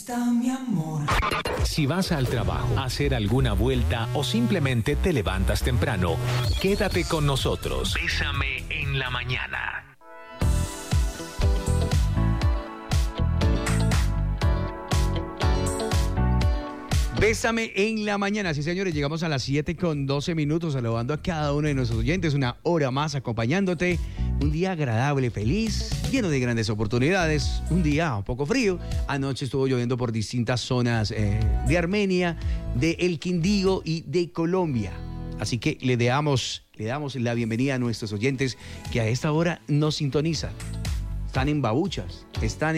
está mi amor? Si vas al trabajo, a hacer alguna vuelta o simplemente te levantas temprano, quédate con nosotros. Bésame en la mañana. Bésame en la mañana. Sí, señores, llegamos a las 7:12, saludando a cada uno de nuestros oyentes. Una hora más acompañándote. Un día agradable, feliz, lleno de grandes oportunidades. Un día un poco frío. Anoche estuvo lloviendo por distintas zonas de Armenia, de El Quindío y de Colombia. Así que le damos la bienvenida a nuestros oyentes que a esta hora nos sintonizan. Están en babuchas, están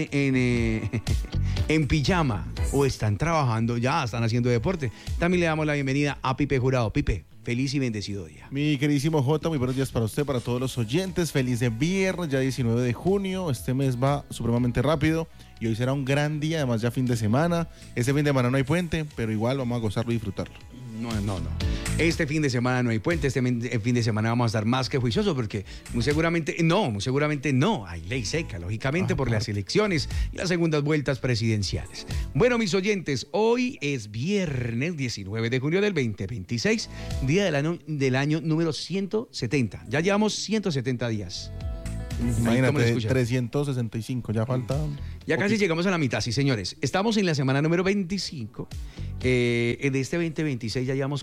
en pijama o están trabajando, ya están haciendo deporte. También le damos la bienvenida a Pipe Jurado. Pipe, feliz y bendecido día. Mi queridísimo Jota, muy buenos días para usted, para todos los oyentes. Feliz de viernes, ya 19 de junio. Este mes va supremamente rápido y hoy será un gran día, además ya fin de semana. Este fin de semana no hay puente, pero igual vamos a gozarlo y disfrutarlo. No. Este fin de semana no hay puente, este fin de semana vamos a estar más que juiciosos porque muy seguramente no, hay ley seca, lógicamente, por las elecciones y las segundas vueltas presidenciales. Bueno, mis oyentes, hoy es viernes 19 de junio del 2026, día del año número 170. Ya llevamos 170 días. Imagínate, 365, ya falta. Ya casi llegamos a la mitad, sí, señores. Estamos en la semana número 25. De este 2026 ya llevamos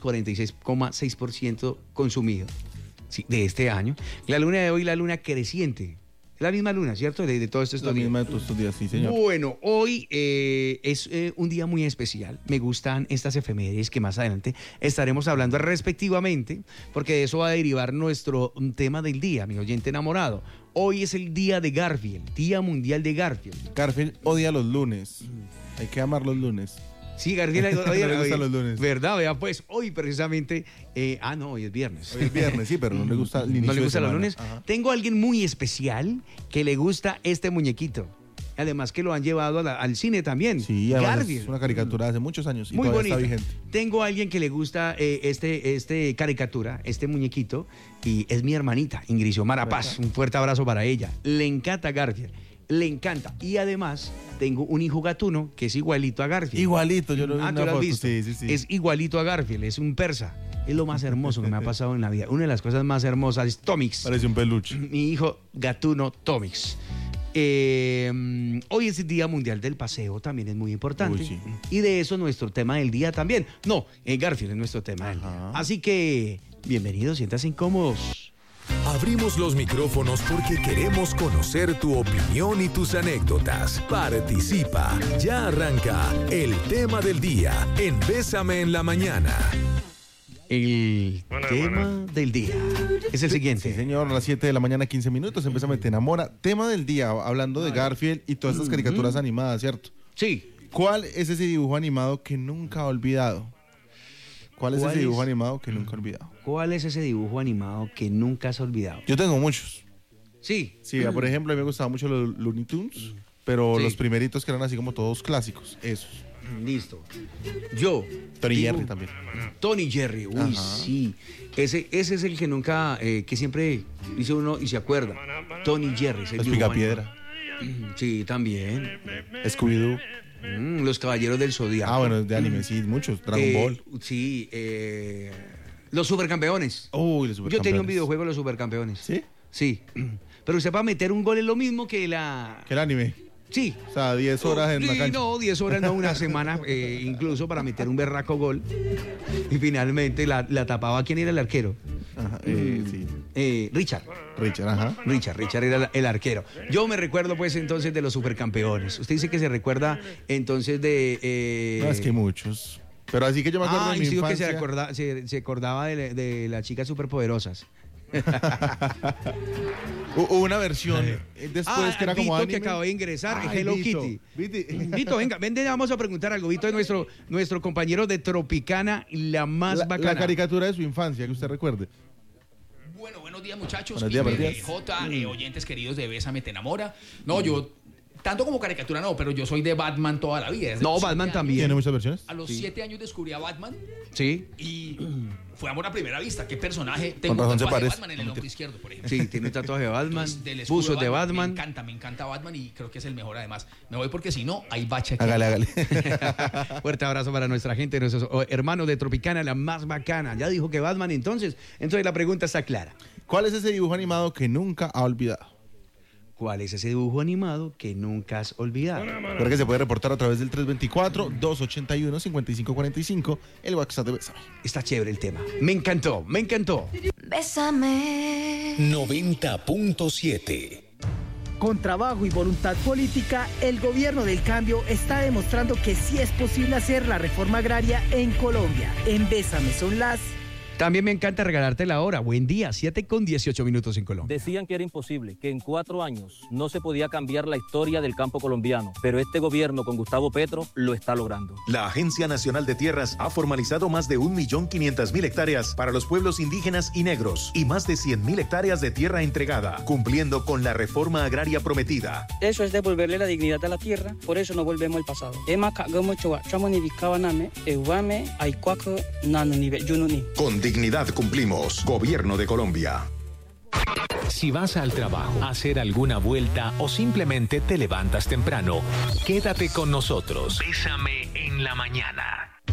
46,6% consumido, sí, de este año. La luna de hoy, la luna creciente. La misma luna, ¿cierto? De todos estos días. La misma de todos estos días, sí, señor. Bueno, hoy es un día muy especial. Me gustan estas efemérides que más adelante estaremos hablando respectivamente, porque de eso va a derivar nuestro tema del día, mi oyente enamorado. Hoy es el día de Garfield, Día Mundial de Garfield. Garfield odia los lunes. Hay que amar los lunes. Sí, Garfield odia los lunes. ¿Verdad? Vea, pues hoy precisamente. Hoy es viernes. Hoy es viernes, sí, pero no le gusta el inicio. No le gusta de los semana. lunes. Ajá. Tengo a alguien muy especial que le gusta este muñequito. Además que lo han llevado al cine también. Sí, Garfield. es una caricatura de hace muchos años y muy todavía bonita. está vigente. Tengo a alguien que le gusta este caricatura, este muñequito, y es mi hermanita, Ingrid Xiomara Paz. Un fuerte abrazo para ella. Le encanta Garfield. Le encanta. Y además tengo un hijo gatuno que es igualito a Garfield. Igualito, yo lo vi en ¿tú una lo has foto. visto? Sí. Es igualito a Garfield, es un persa. Es lo más hermoso que me ha pasado en la vida. Una de las cosas más hermosas es Tomix. Parece un peluche. Mi hijo gatuno Tomix. Hoy es el Día Mundial del Paseo, también es muy importante. Uy, sí. Y de eso nuestro tema del día también. No, Garfield es nuestro tema del día. Así que, bienvenidos, siéntanse incómodos. Abrimos los micrófonos porque queremos conocer tu opinión y tus anécdotas. Participa. Ya arranca el tema del día en Bésame en la mañana. El tema del día es el siguiente. Sí, señor, a las 7 de la mañana, 15 minutos, Bésame te enamora. Tema del día, hablando de Garfield y todas estas caricaturas animadas, ¿cierto? Sí. ¿Cuál es ese dibujo animado que nunca ha olvidado? ¿Cuál es ese dibujo animado que nunca ha olvidado? ¿Cuál es ese dibujo animado que nunca has olvidado? Yo tengo muchos. Sí. Sí, por ejemplo, a mí me gustaban mucho los Looney Tunes, pero Sí. los primeritos que eran así como todos clásicos, esos. Listo. Yo. Tony digo, Jerry también. Tony Jerry, uy, Ajá. sí. Ese es el que nunca, que siempre dice uno y se acuerda. Tony Jerry. Los Picapiedra. Sí, también. Scooby-Doo. Los Caballeros del Zodiaco. Ah, bueno, de anime, sí, muchos. Dragon Ball. Sí, los Supercampeones. Uy, los Yo tenía un Supercampeones. videojuego de los Supercampeones. ¿Sí? Sí. Pero usted para meter un gol es lo mismo que Que el anime. Sí. O sea, 10 horas en la Sí, cancha. no, 10 horas, no, una semana, incluso para meter un berraco gol. Y finalmente la tapaba. ¿Quién era el arquero? Ajá, sí. Richard. Richard, ajá. Richard era el arquero. Yo me recuerdo pues entonces de los Supercampeones. Usted dice que se recuerda entonces de... No, es que muchos. Pero así que yo me acuerdo de mi sí, que infancia. se acordaba de las chicas superpoderosas. Hubo una versión después que era como Vito, anime. que acabó de ingresar, Ay, Hello Vito. Kitty. Vito. Vito, venga, vamos a preguntar algo. Vito es nuestro compañero de Tropicana, la más bacana. La caricatura de su infancia, que usted recuerde. Bueno, buenos días muchachos. Buenos días, buenos días. Jota, oyentes queridos de Bésame te enamora. No, yo tanto como caricatura no, pero yo soy de Batman toda la vida. No, Batman también. ¿Tiene muchas versiones? A los 7 años descubrí a Batman Sí. y fue amor a primera vista. ¿Qué personaje? Con Tengo un razón se tatuaje de parece. Batman en el hombro izquierdo, por ejemplo. Sí, tiene un tatuaje de Batman, Del escudo buzos de Batman. Me encanta Batman y creo que es el mejor además. Me voy porque si no, hay bache aquí. Hágale. Fuerte abrazo para nuestra gente, nuestros hermanos de Tropicana, la más bacana. Ya dijo que Batman, entonces la pregunta está clara. ¿Cuál es ese dibujo animado que nunca ha olvidado? ¿Cuál es ese dibujo animado que nunca has olvidado? Recuerda que se puede reportar a través del 324-281-5545, el WhatsApp de Bésame. Está chévere el tema. Me encantó. Bésame. 90.7. Con trabajo y voluntad política, el gobierno del cambio está demostrando que sí es posible hacer la reforma agraria en Colombia. En Bésame son las... También me encanta regalarte la hora. Buen día, 7:18 en Colombia. Decían que era imposible, que en 4 años no se podía cambiar la historia del campo colombiano, pero este gobierno con Gustavo Petro lo está logrando. La Agencia Nacional de Tierras ha formalizado más de 1.500.000 hectáreas para los pueblos indígenas y negros y más de 100.000 hectáreas de tierra entregada, cumpliendo con la reforma agraria prometida. Eso es devolverle la dignidad a la tierra, por eso no volvemos al pasado. Con dignidad cumplimos. Gobierno de Colombia. Si vas al trabajo, a hacer alguna vuelta o simplemente te levantas temprano, quédate con nosotros. Bésame en la mañana.